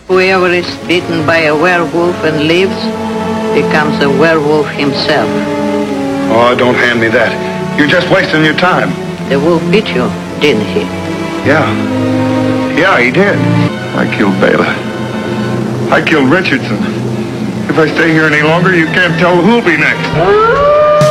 Whoever is bitten by a werewolf and lives becomes a werewolf himself. Oh, don't hand me that. You're just wasting your time. The wolf bit you, didn't he? Yeah. Yeah, he did. I killed Bela. I killed Richardson. If I stay here any longer, you can't tell who'll be next.